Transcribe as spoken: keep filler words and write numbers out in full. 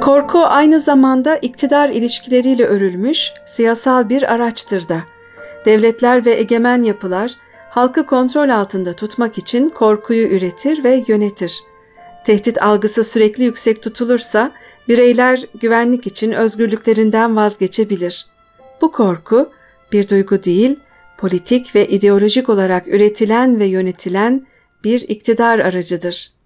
Korku aynı zamanda iktidar ilişkileriyle örülmüş siyasal bir araçtır da. Devletler ve egemen yapılar halkı kontrol altında tutmak için korkuyu üretir ve yönetir. Tehdit algısı sürekli yüksek tutulursa bireyler güvenlik için özgürlüklerinden vazgeçebilir. Bu korku bir duygu değil, politik ve ideolojik olarak üretilen ve yönetilen bir iktidar aracıdır.